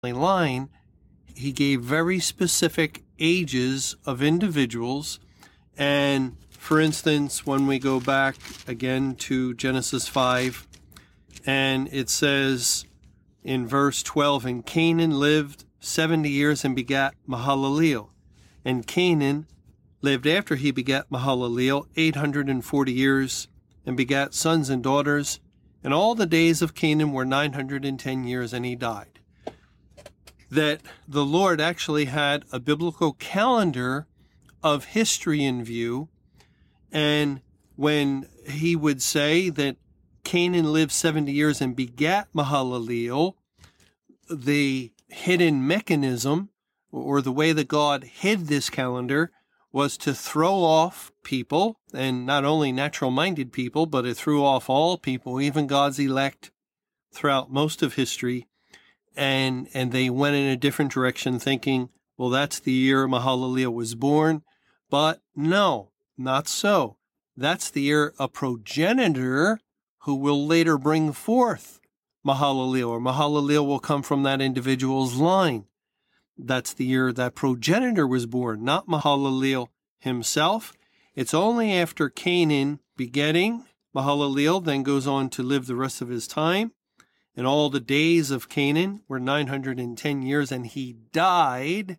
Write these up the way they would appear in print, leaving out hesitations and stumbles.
line, he gave very specific ages of individuals. And for instance, when we go back again to Genesis 5, and it says in verse 12, and Canaan lived 70 years and begat Mahalaleel. And Canaan lived after he begat Mahalaleel 840 years and begat sons and daughters. And all the days of Canaan were 910 years, and he died. That the Lord actually had a biblical calendar of history in view. And when he would say that Canaan lived 70 years and begat Mahalaleel, the hidden mechanism, or the way that God hid this calendar, was to throw off people, and not only natural-minded people, but it threw off all people, even God's elect, throughout most of history. And they went in a different direction, thinking, well, that's the year Mahalaleel was born. But no, not so. That's the year a progenitor who will later bring forth Mahalaleel, or Mahalaleel will come from that individual's line. That's the year that progenitor was born, not Mahalaleel himself. It's only after Canaan begetting Mahalaleel then goes on to live the rest of his time. And all the days of Canaan were 910 years, and he died.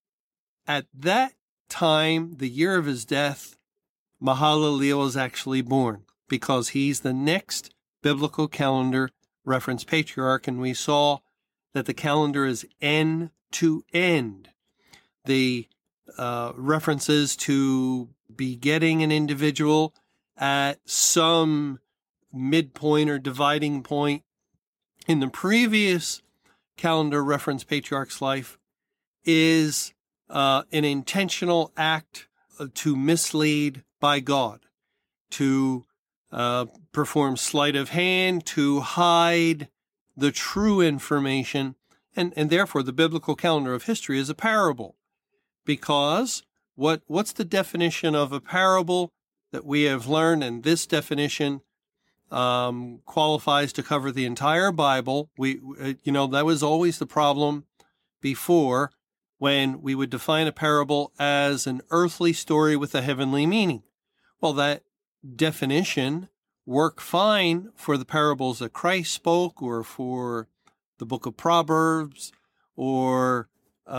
At that time, the year of his death, Mahalaleel is actually born, because he's the next biblical calendar reference patriarch, and we saw that the calendar is end to end. The references to begetting an individual at some midpoint or dividing point in the previous calendar reference patriarch's life is an intentional act to mislead by God, to perform sleight of hand, to hide the true information. And therefore, the biblical calendar of history is a parable. Because what's the definition of a parable that we have learned? And this definition qualifies to cover the entire Bible. That was always the problem before, when we would define a parable as an earthly story with a heavenly meaning. Well, that definition worked fine for the parables that Christ spoke, or for the book of Proverbs, or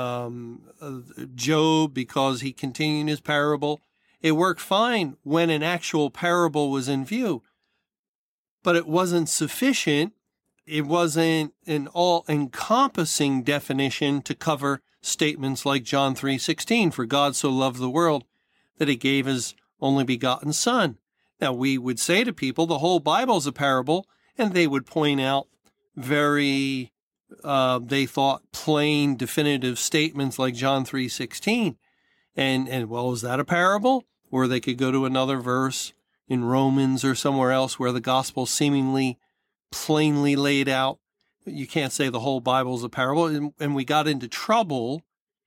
Job, because he continued his parable. It worked fine when an actual parable was in view, but it wasn't sufficient. It wasn't an all-encompassing definition to cover statements like John 3:16, for God so loved the world that he gave his only begotten Son. Now, we would say to people, the whole Bible is a parable, and they would point out very they thought plain, definitive statements like John 3:16. And well, is that a parable? Or they could go to another verse in Romans or somewhere else where the gospel seemingly plainly laid out. You can't say the whole Bible is a parable. And we got into trouble.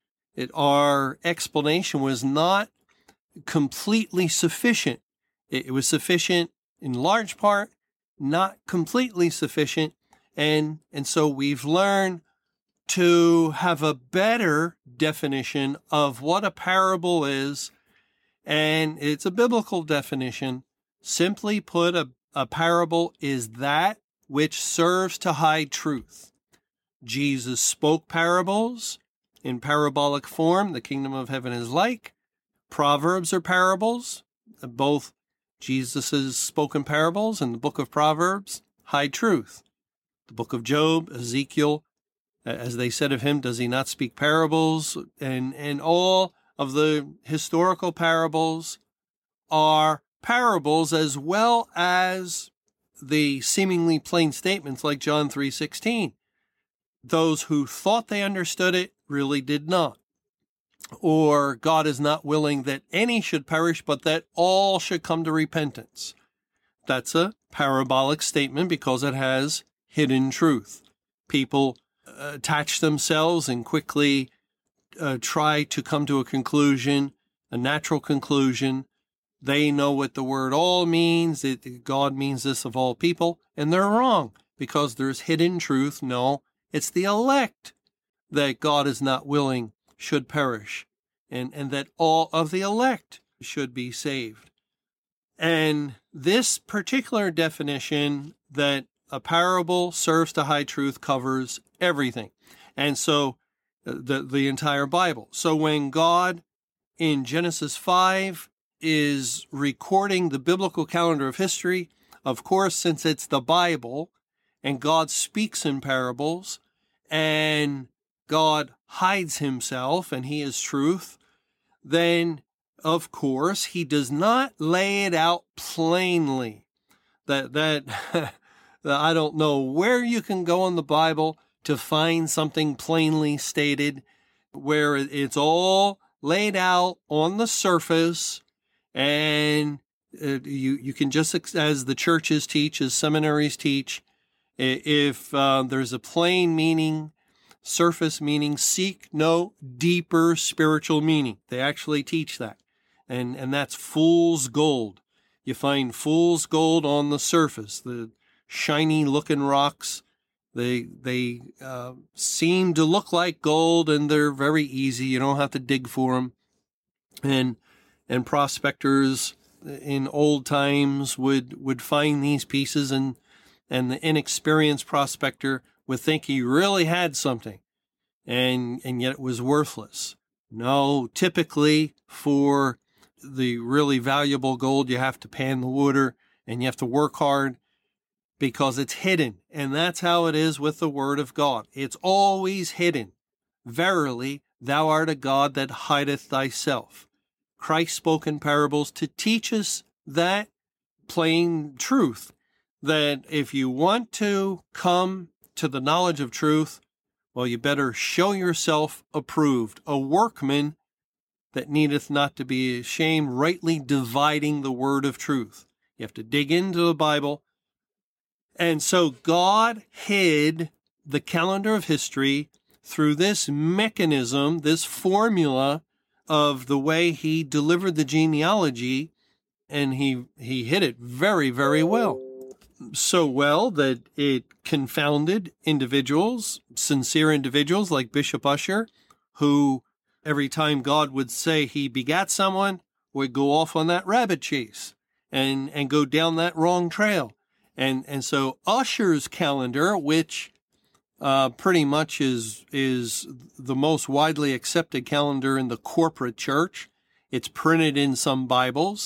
Our explanation was not completely sufficient. It was sufficient in large part, not completely sufficient. And so we've learned to have a better definition of what a parable is, and it's a biblical definition. Simply put, a parable is that which serves to hide truth. Jesus spoke parables in parabolic form. The kingdom of heaven is like. Proverbs are parables. Both Jesus' spoken parables and the book of Proverbs hide truth. The book of Job, Ezekiel, as they said of him, does he not speak parables? And all of the historical parables are parables, as well as the seemingly plain statements like John 3:16. Those who thought they understood it really did not. Or God is not willing that any should perish, but that all should come to repentance. That's a parabolic statement because it has hidden truth. People attach themselves and quickly try to come to a conclusion, a natural conclusion. They know what the word all means. God means this of all people. And they're wrong because there's hidden truth. No, it's the elect that God is not willing should perish, and that all of the elect should be saved. And this particular definition that a parable serves to hide truth covers everything. And so the entire Bible. So when God in Genesis 5 is recording the biblical calendar of history, of course, since it's the Bible and God speaks in parables and God hides himself and he is truth, then of course he does not lay it out plainly. That I don't know where you can go in the Bible to find something plainly stated where it's all laid out on the surface, and you can just, as the churches teach, as seminaries teach, if there's a plain meaning, surface meaning, seek no deeper spiritual meaning. They actually teach that, and that's fool's gold. You find fool's gold on the surface, the shiny looking rocks. They seem to look like gold, and they're very easy. You don't have to dig for them. And prospectors in old times would find these pieces, and the inexperienced prospector would think he really had something, and yet it was worthless. No, typically for the really valuable gold, you have to pan the water and you have to work hard, because it's hidden. And that's how it is with the word of God. It's always hidden. Verily, thou art a God that hideth thyself. Christ spoke in parables to teach us that plain truth, that if you want to come to the knowledge of truth, well, you better show yourself approved, a workman that needeth not to be ashamed, rightly dividing the word of truth. You have to dig into the Bible. And so God hid the calendar of history through this mechanism, this formula of the way he delivered the genealogy, and he hid it very, very well. So well that it confounded individuals, sincere individuals like Bishop Ussher, who every time God would say he begat someone, would go off on that rabbit chase and go down that wrong trail. And so Ussher's calendar, which pretty much is the most widely accepted calendar in the corporate church. It's printed in some Bibles.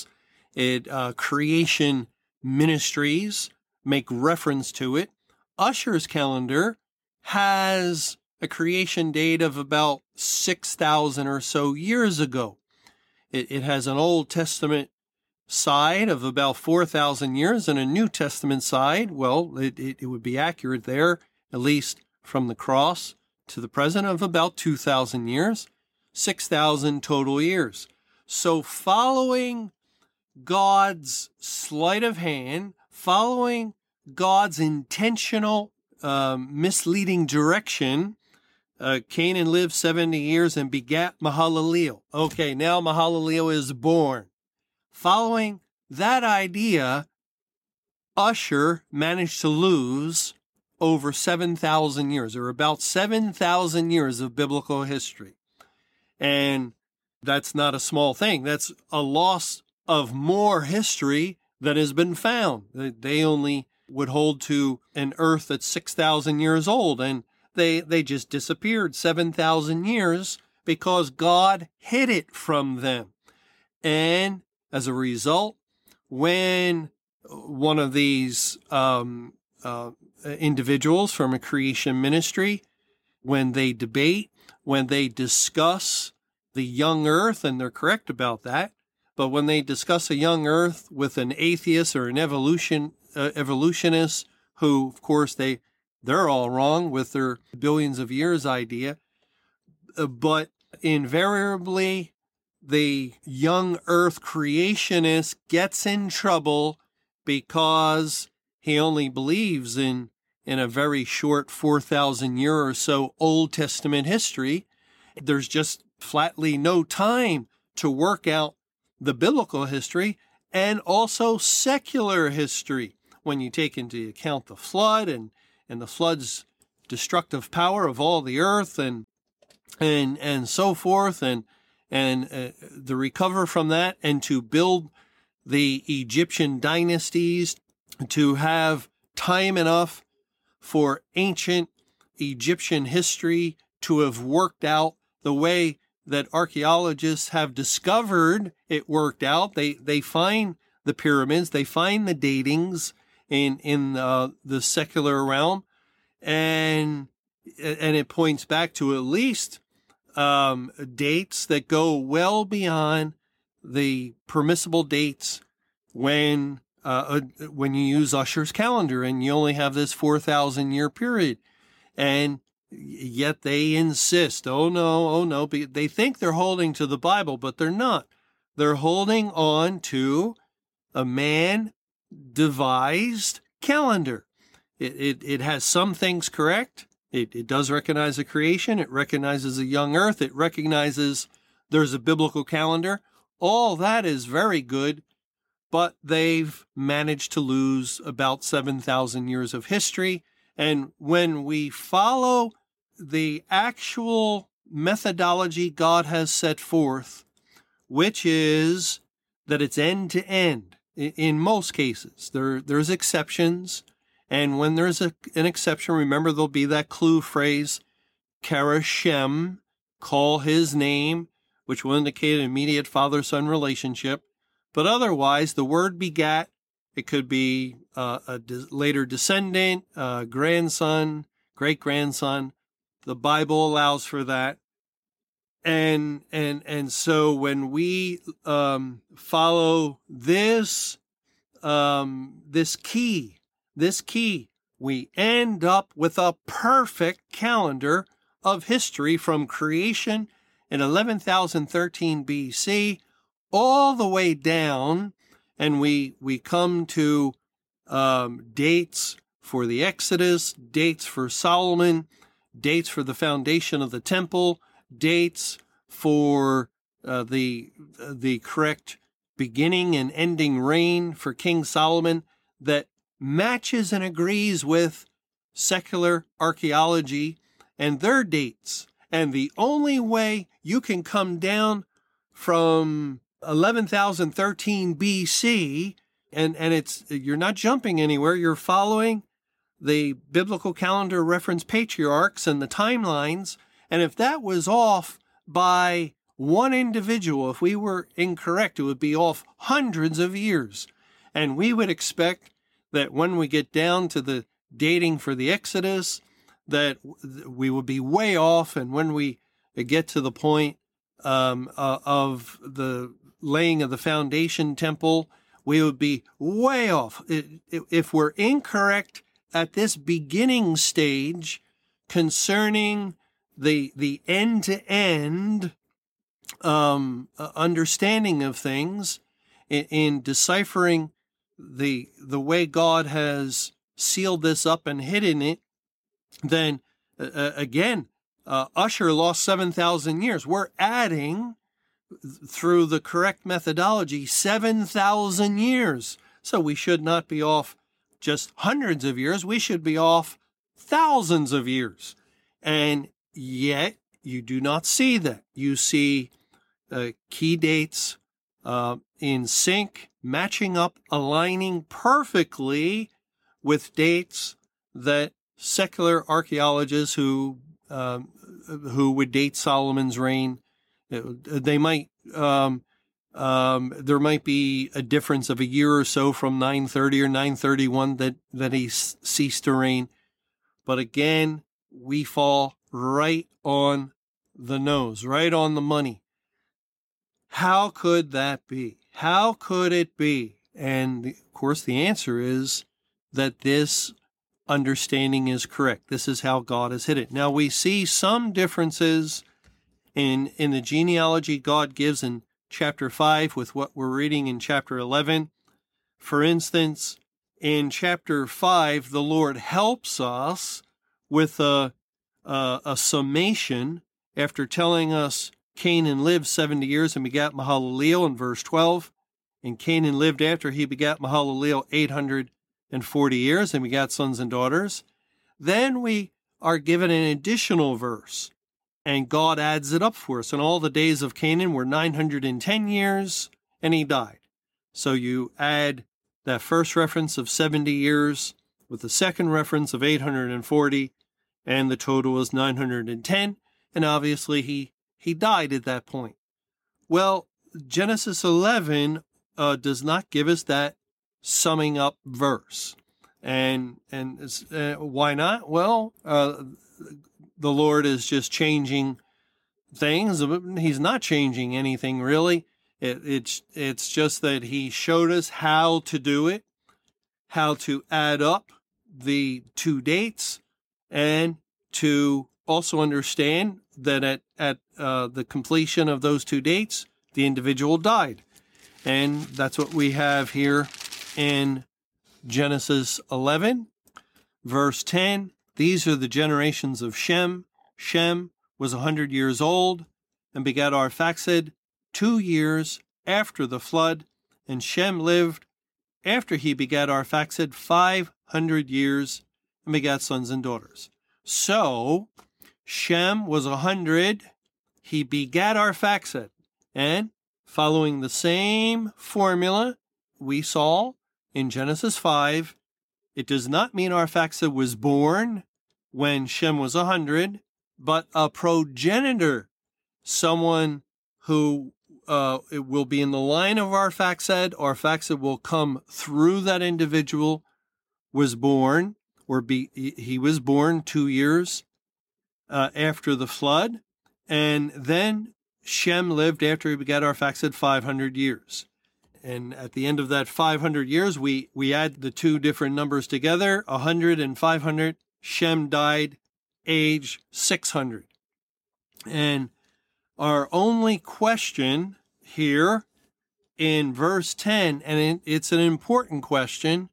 Creation ministries make reference to it. Ussher's calendar has a creation date of about 6,000 or so years ago. It has an Old Testament side of about 4,000 years and a New Testament side. Well, it would be accurate there, at least from the cross to the present, of about 2,000 years, 6,000 total years. So following God's sleight of hand, following God's intentional misleading direction, Canaan lived 70 years and begat Mahalaleel. Okay, now Mahalaleel is born. Following that idea, Ussher managed to lose over 7,000 years, or about 7,000 years of biblical history. And that's not a small thing. That's a loss of more history that has been found. They only would hold to an earth that's 6,000 years old, and they just disappeared 7,000 years because God hid it from them. And as a result, when one of these individuals from a creation ministry, when they debate, when they discuss the young earth, and they're correct about that, but when they discuss a young earth with an atheist or an evolutionist, who, of course, they're all wrong with their billions of years idea, but invariably the young earth creationist gets in trouble because he only believes in a very short 4,000 year or so Old Testament history. There's just flatly no time to work out the biblical history and also secular history when you take into account the flood and the flood's destructive power of all the earth, and and so forth, and the recover from that, and to build the Egyptian dynasties, to have time enough for ancient Egyptian history to have worked out the way that archaeologists have discovered it worked out. They find the pyramids, they find the datings in the secular realm, and it points back to at least dates that go well beyond the permissible dates when you use Ussher's calendar, and you only have this 4,000 year period. And yet they insist, oh no, they think they're holding to the Bible, but they're not. They're holding on to a man-devised calendar. It has some things correct. It does recognize a creation. It recognizes a young earth. It recognizes there's a biblical calendar. All that is very good, but they've managed to lose about 7,000 years of history. And when we follow the actual methodology God has set forth, which is that it's end to end, in most cases, there's exceptions. And when there's an exception, remember there'll be that clue phrase, Kara Shem, call his name, which will indicate an immediate father-son relationship. But otherwise, the word begat, it could be later descendant, grandson, great-grandson. The Bible allows for that. And so when we follow this key, we end up with a perfect calendar of history from creation in 11,013 BC all the way down, and we come to dates for the Exodus, dates for Solomon, dates for the foundation of the temple, dates for the correct beginning and ending reign for King Solomon that matches and agrees with secular archaeology and their dates. And the only way you can come down from 11,013 BC, and you're not jumping anywhere, you're following the biblical calendar reference patriarchs and the timelines. And if that was off by one individual, if we were incorrect, it would be off hundreds of years. And we would expect that when we get down to the dating for the Exodus, that we would be way off. And when we get to the point of the laying of the foundation temple, we would be way off. If we're incorrect at this beginning stage concerning the end-to-end understanding of things, in deciphering the way God has sealed this up and hidden it, then again, Ussher lost 7,000 years. We're adding, through the correct methodology, 7,000 years. So we should not be off just hundreds of years. We should be off thousands of years. And yet you do not see that. You see key dates in sync, matching up, aligning perfectly with dates that secular archaeologists who would date Solomon's reign, they might there might be a difference of a year or so from 930 or 931 that he ceased to reign. But again, we fall right on the nose, right on the money. How could that be? How could it be? And of course, the answer is that this understanding is correct. This is how God has hid it. Now, we see some differences in the genealogy God gives in chapter 5 with what we're reading in chapter 11. For instance, in chapter 5, the Lord helps us with a summation after telling us Canaan lived 70 years and begat Mahalaleel in verse 12. And Canaan lived after he begat Mahalaleel 840 years and begat sons and daughters. Then we are given an additional verse. and God adds it up for us. And all the days of Canaan were 910 years, and he died. So you add that first reference of 70 years with the second reference of 840, and the total was 910, and obviously he died at that point. Well, Genesis 11 does not give us that summing up verse. And why not? Well, the Lord is just changing things. He's not changing anything really. It's just that he showed us how to do it, how to add up the two dates, and to also understand that at the completion of those two dates, the individual died. And that's what we have here in Genesis 11, verse 10. These are the generations of Shem. Shem was 100 years old and begat Arphaxad 2 years after the flood, and Shem lived after he begat Arphaxad 500 years and begat sons and daughters. So Shem was 100, he begat Arphaxad, and following the same formula we saw in Genesis 5, it does not mean Arphaxad was born when Shem was 100, but a progenitor, someone who it will be in the line of Arphaxad. Arphaxad will come through that individual, was born, he was born 2 years after the flood, and then Shem lived after he begat Arphaxad 500 years. And at the end of that 500 years, we add the two different numbers together, 100 and 500. Shem died age 600. And our only question here in verse 10, and it's an important question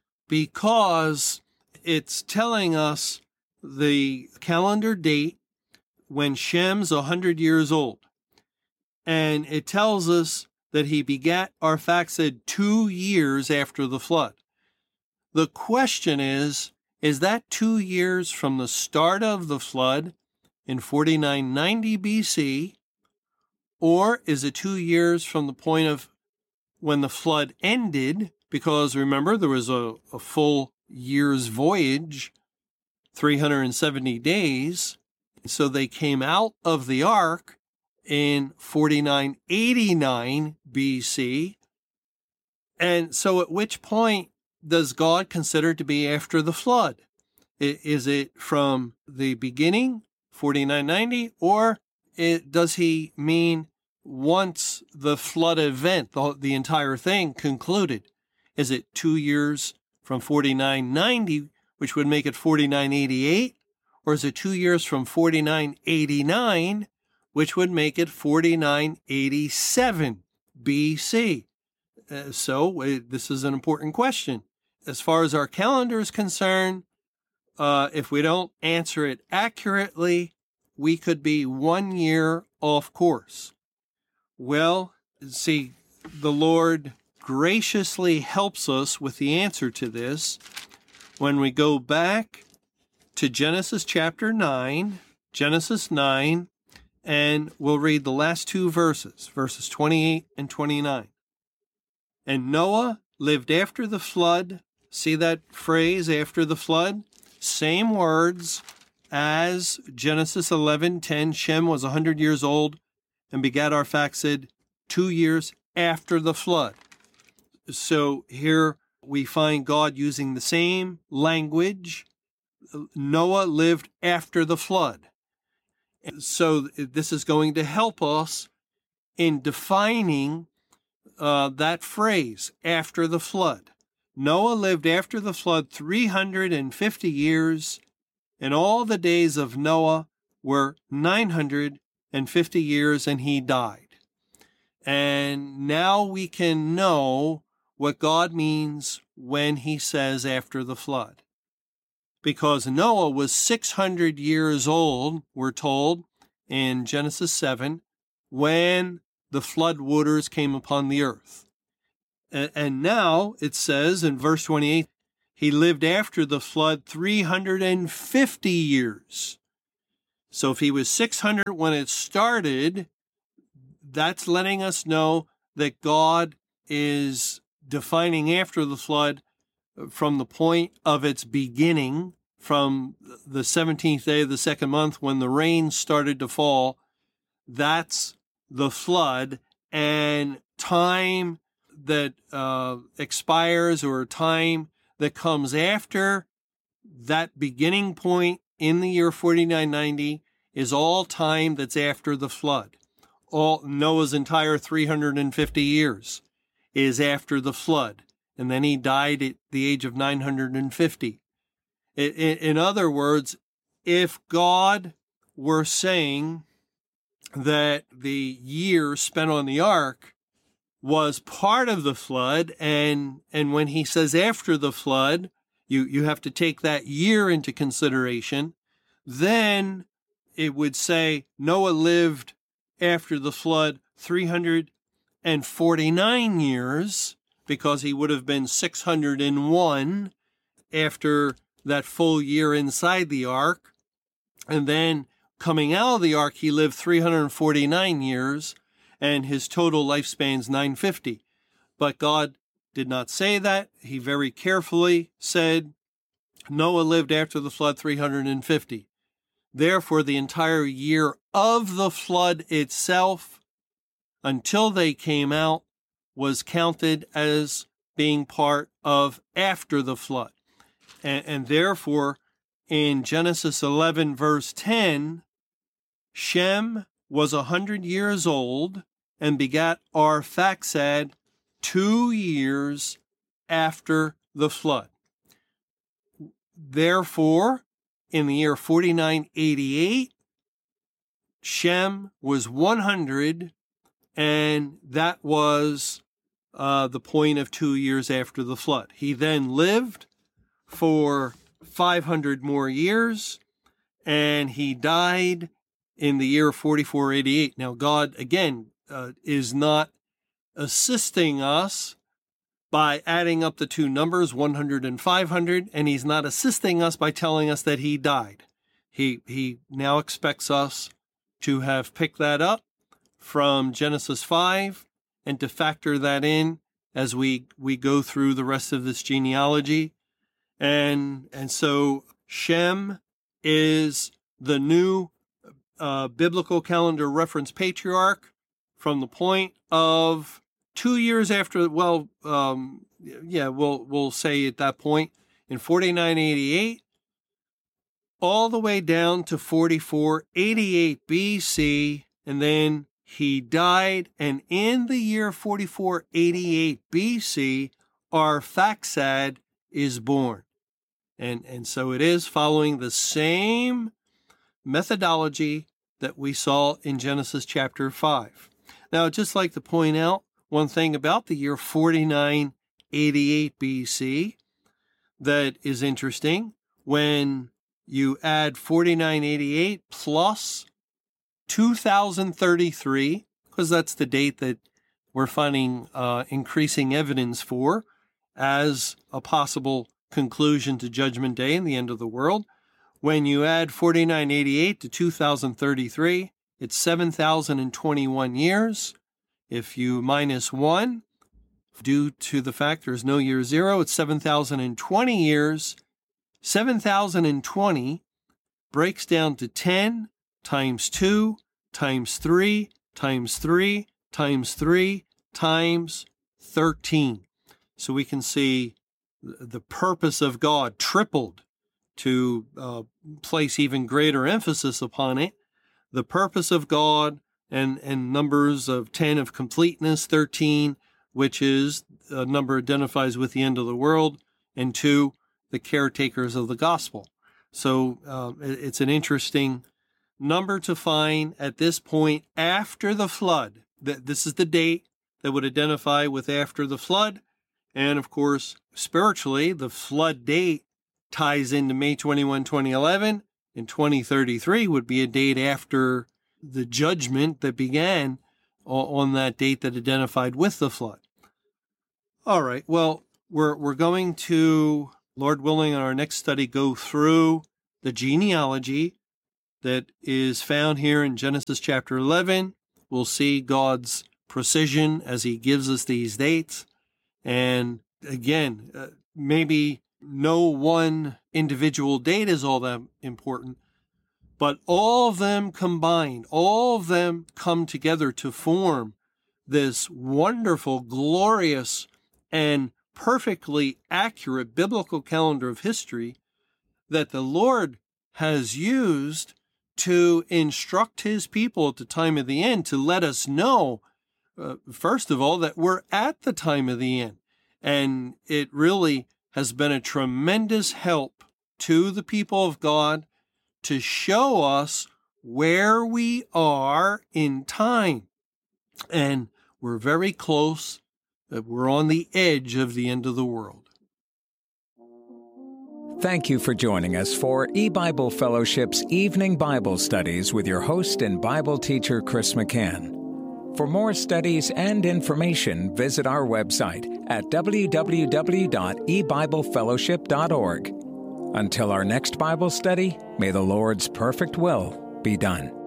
because it's telling us the calendar date when Shem's 100 years old. And it tells us that he begat Arphaxad 2 years after the flood. The question is that 2 years from the start of the flood in 4990 BC, or is it 2 years from the point of when the flood ended? Because remember, there was a full year's voyage, 370 days. So they came out of the ark in 4989 BC. And so at which point does God consider to be after the flood? Is it from the beginning, 4990, or does he mean once the flood event, the entire thing concluded? Is it 2 years from 4990, which would make it 4988? Or is it 2 years from 4989, which would make it 4987 BC? This is an important question. As far as our calendar is concerned, if we don't answer it accurately, we could be 1 year off course. Well, see, the Lord graciously helps us with the answer to this when we go back to Genesis chapter 9, Genesis 9, and we'll read the last two verses, verses 28 and 29. And Noah lived after the flood. See that phrase, after the flood? Same words as Genesis 11:10. Shem was 100 years old and begat Arphaxad 2 years after the flood. So here we find God using the same language. Noah lived after the flood. So this is going to help us in defining that phrase, after the flood. Noah lived after the flood 350 years, and all the days of Noah were 950 years, and he died. And now we can know what God means when he says after the flood. Because Noah was 600 years old, we're told in Genesis 7, when the flood waters came upon the earth. And now it says in verse 28, he lived after the flood 350 years. So if he was 600 when it started, that's letting us know that God is defining after the flood from the point of its beginning, from the 17th day of the second month when the rain started to fall. That's the flood, and time that expires, or time that comes after that beginning point in the year 4990, is all time that's after the flood. All Noah's entire 350 years is after the flood, and then he died at the age of 950. In other words, if God were saying that the year spent on the ark was part of the flood, and when he says after the flood, you have to take that year into consideration, then it would say Noah lived after the flood 349 years, because he would have been 601 after that full year inside the ark. And then coming out of the ark, he lived 349 years, and his total lifespan's 950. But God did not say that. He very carefully said Noah lived after the flood 350. Therefore, the entire year of the flood itself, until they came out, was counted as being part of after the flood. And therefore, in Genesis 11, verse 10, Shem was 100 years old and begat Arphaxad 2 years after the flood. Therefore, in the year 4988, Shem was 100, and that was the point of 2 years after the flood. He then lived for 500 more years, and he died in the year 4488. Now, God, again, is not assisting us by adding up the two numbers, 100 and 500, and he's not assisting us by telling us that he died. He now expects us to have picked that up from Genesis 5 and to factor that in as we go through the rest of this genealogy. And so Shem is the new biblical calendar reference patriarch from the point of 2 years after, we'll say at that point, in 4988, all the way down to 4488 BC, and then he died, and in the year 4488 BC, Arphaxad is born. And so it is following the same methodology that we saw in Genesis chapter 5. Now, I'd just like to point out one thing about the year 4988 BC that is interesting. When you add 4988 plus 2033, because that's the date that we're finding increasing evidence for as a possible conclusion to Judgment Day and the end of the world. When you add 4988 to 2033, it's 7,021 years. If you minus 1, due to the fact there's no year zero, it's 7,020 years. 7,020 breaks down to 10 times 2 times 3 times 3 times 3 times 13. So we can see the purpose of God tripled to place even greater emphasis upon it. The purpose of God and numbers of 10 of completeness, 13, which is a number identifies with the end of the world, and 2, the caretakers of the gospel. So it's an interesting number to find at this point after the flood. This is the date that would identify with after the flood. And of course, spiritually, the flood date ties into May 21, 2011, and 2033 would be a date after the judgment that began on that date that identified with the flood. All right, well, we're going to, Lord willing, in our next study, go through the genealogy that is found here in Genesis chapter 11. We'll see God's precision as he gives us these dates. And again, maybe no one individual date is all that important, but all of them combined, all of them come together to form this wonderful, glorious, and perfectly accurate biblical calendar of history that the Lord has used to instruct his people at the time of the end, to let us know, first of all, that we're at the time of the end. And it really has been a tremendous help to the people of God to show us where we are in time. And we're very close, that we're on the edge of the end of the world. Thank you for joining us for eBible Fellowship's Evening Bible Studies with your host and Bible teacher, Chris McCann. For more studies and information, visit our website at www.ebiblefellowship.org. Until our next Bible study, may the Lord's perfect will be done.